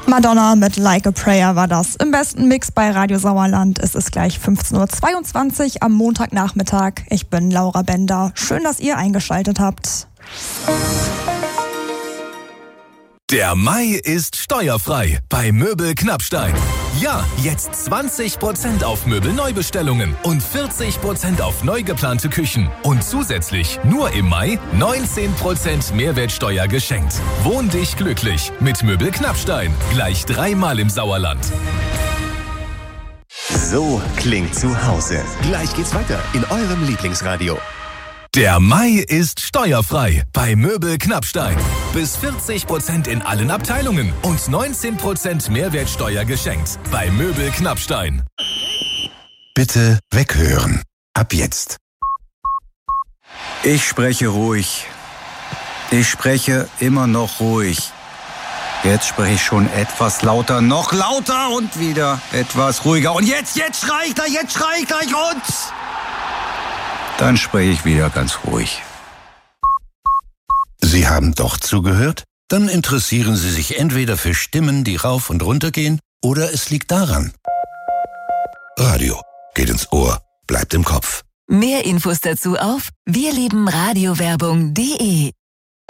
Madonna mit Like a Prayer war das. Im besten Mix bei Radio Sauerland. Es ist gleich 15:22 Uhr am Montagnachmittag. Ich bin Laura Bender. Schön, dass ihr eingeschaltet habt. Der Mai ist steuerfrei bei Möbel Knappstein. Ja, jetzt 20% auf Möbelneubestellungen und 40% auf neu geplante Küchen. Und zusätzlich nur im Mai 19% Mehrwertsteuer geschenkt. Wohn dich glücklich mit Möbel Knappstein. Gleich 3-mal im Sauerland. So klingt zu Hause. Gleich geht's weiter in eurem Lieblingsradio. Der Mai ist steuerfrei bei Möbel Knappstein. Bis 40% in allen Abteilungen und 19% Mehrwertsteuer geschenkt bei Möbel Knappstein. Bitte weghören. Ab jetzt. Ich spreche ruhig. Ich spreche immer noch ruhig. Jetzt spreche ich schon etwas lauter, noch lauter und wieder etwas ruhiger. Und jetzt schrei ich gleich und... Dann spreche ich wieder ganz ruhig. Sie haben doch zugehört? Dann interessieren Sie sich entweder für Stimmen, die rauf und runter gehen, oder es liegt daran. Radio geht ins Ohr, bleibt im Kopf. Mehr Infos dazu auf wirliebenradiowerbung.de